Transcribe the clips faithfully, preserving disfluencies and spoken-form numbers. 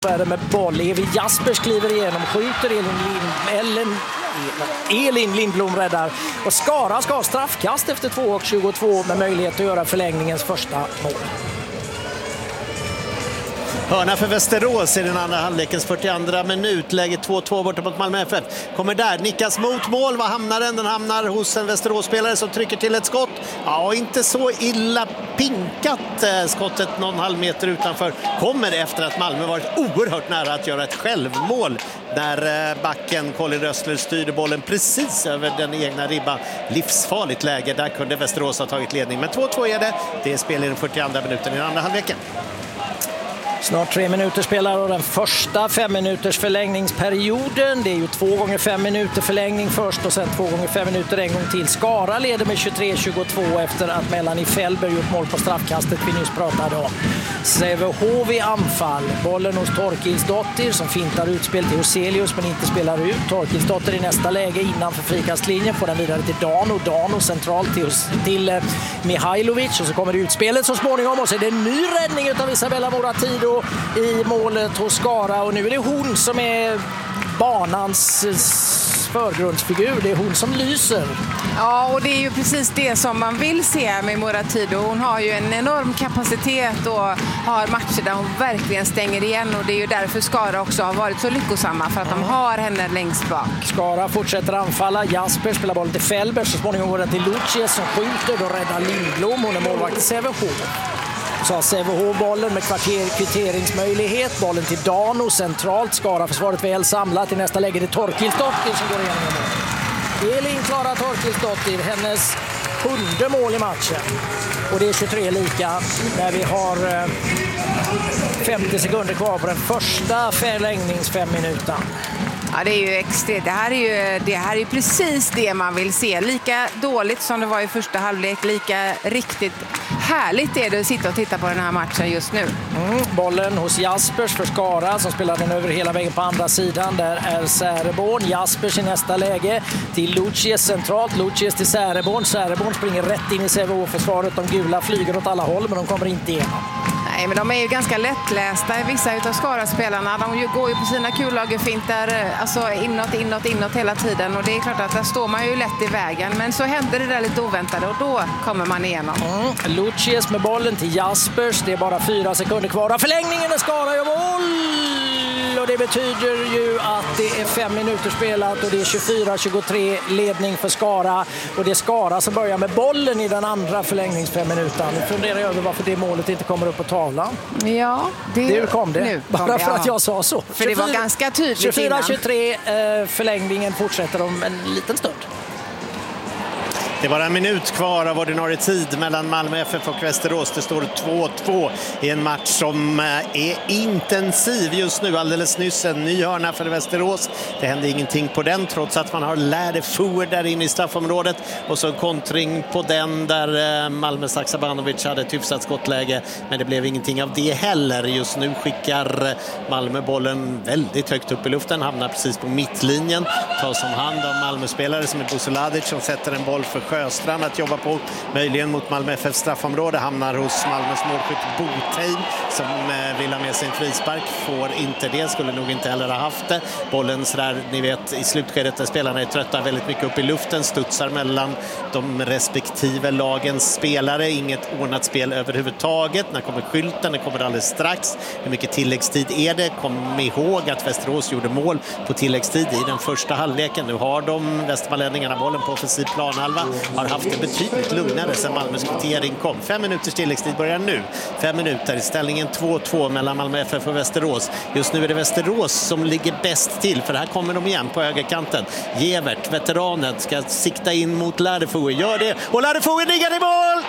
Med boll. Evi Jaspers kliver igenom, skjuter Elin, Lind, Ellen, Elin Lindblom räddar. Och Skara ska ha straffkast efter två tjugotvå med möjlighet att göra förlängningens första mål. Hörna för Västerås i den andra halvlekens fyrtioandra minut. Läge två två borta mot Malmö F F. Kommer där, nickas mot mål. Vad hamnar den? Den hamnar hos en Västerås-spelare som trycker till ett skott. Ja, inte så illa pinkat skottet någon halv meter utanför. Kommer efter att Malmö varit oerhört nära att göra ett självmål. När backen Colin Rössler styrde bollen precis över den egna ribban. Livsfarligt läge, där kunde Västerås ha tagit ledning. Men två två är det. Det är spel i den fyrtioandra minuten i den andra halvleken. Snart tre minuter spelar och den första fem minuters förlängningsperioden. Det är ju två gånger fem minuter förlängning först och sen två gånger fem minuter en gång till. Skara leder med tjugotre tjugotvå efter att Melanie Fällberg gjort mål på straffkastet vi nyss pratade om. Sävehof i anfall. Bollen hos Torkilsdottir som fintar utspel till Huselius men inte spelar ut. Torkilsdottir i nästa läge innanför frikastlinjen. Får den vidare till Dano. Dano centralt till, till eh, Mihailovic. Och så kommer utspelet så småningom och så är det en ny räddning av Isabella Moratido i målet hos Skara. Och nu är det hon som är banans förgrundsfigur. Det är hon som lyser. Ja, och det är ju precis det som man vill se med Moratido. Hon har ju en enorm kapacitet och har matcher där hon verkligen stänger igen. Och det är ju därför Skara också har varit så lyckosamma. För att de har henne längst bak. Skara fortsätter anfalla. Jasper spelar bollen till Fällberg. Så småningom går den till Lucius som skjuter. Då räddar Lindblom. Hon är målvakt i Sävehof. Så har Sävehof bollen med kvarter, kvitteringsmöjlighet. Bollen till Dano centralt. Skara försvaret väl samlat. I nästa läge det är Torkilsdottir som går igenom mål. Elin klarar Torkilsdottir. Hennes sjunde mål i matchen. Och det är tjugotre lika när vi har femtio sekunder kvar på den första förlängningsfem minuten. Ja, det är ju extremt. Det här är ju, det här är ju precis det man vill se. Lika dåligt som det var i första halvlek, lika riktigt härligt är det att sitta och titta på den här matchen just nu. Mm, bollen hos Jaspers för Skara som spelar den över hela vägen på andra sidan. Där är Säreborn. Jaspers i nästa läge till Lucius centralt. Lucius till Säreborn. Säreborn springer rätt in i Sävehof-försvaret. De gula flyger åt alla håll men de kommer inte igenom. Nej, men de är ju ganska lättlästa, vissa utav Skara-spelarna. De går ju på sina kullagerfinter, alltså inåt, inåt, inåt hela tiden. Och det är klart att där står man ju lätt i vägen. Men så händer det där lite oväntade och då kommer man igenom. Mm. Lucius med bollen till Jaspers. Det är bara fyra sekunder kvar av förlängningen. Skara gör mål! Och det betyder ju att det är fem minuter spelat och det är tjugofyra tjugotre ledning för Skara. Och det är Skara som börjar med bollen i den andra förlängningsfem minuten. Nu funderar jag över varför det målet inte kommer upp på tavlan. Ja, det nu kom det. Nu kom bara det, för ja. att jag sa så. För tjugofyra, det var ganska tydligt tjugofyra tjugotre förlängningen fortsätter om en liten stund. Det var en minut kvar av ordinarie tid mellan Malmö F F och Västerås. Det står två två i en match som är intensiv just nu. Alldeles nyss en ny hörna för Västerås. Det hände ingenting på den trots att man har Lärde Fuer där inne i straffområdet. Och så en kontring på den där Malmö Saksabanovic hade ett hyfsat skottläge. Men det blev ingenting av det heller. Just nu skickar Malmö bollen väldigt högt upp i luften. Hamnar precis på mittlinjen. Tas om hand av Malmö-spelare som är Busuladic som sätter en boll för Sjöstrand att jobba på, möjligen mot Malmö F F straffområde, hamnar hos Malmös målskytt Botheim som vill ha med sin frispark, får inte det, skulle nog inte heller ha haft det. Bollen sådär, ni vet, i slutskedet där spelarna är trötta väldigt mycket upp i luften, studsar mellan de respektive lagens spelare, inget ordnat spel överhuvudtaget. När kommer skylten? Det kommer alldeles strax. Hur mycket tilläggstid är det? Kom ihåg att Västerås gjorde mål på tilläggstid i den första halvleken. Nu har de västmanlänningarna bollen på offensiv planhalva, har haft det betydligt lugnare sedan Malmös kvittering kom. Fem minuters tilläggstid börjar nu. Fem minuter i ställningen två två mellan Malmö F F och Västerås. Just nu är det Västerås som ligger bäst till, för här kommer de igen på högerkanten. Gevert, veteranen, ska sikta in mot Lärde Fuer. Gör det, och Lärde Fuer ligger i mål!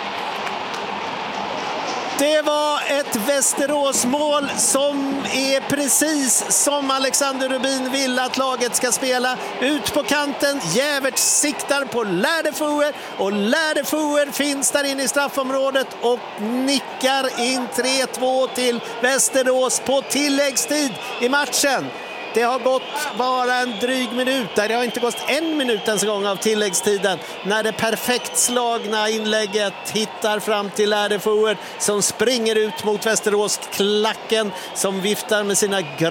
Det var ett Västerås-mål som är precis som Alexander Rubin vill att laget ska spela. Ut på kanten, Gevert siktar på Lärde Fuer och Lärde Fuer finns där inne i straffområdet och nickar in tre två till Västerås på tilläggstid i matchen. Det har gått bara en dryg minut där. Det har inte gått en minut ens gång av tilläggstiden när det perfekt slagna inlägget hittar fram till Lärde Fuer som springer ut mot Västerås klacken som viftar med sina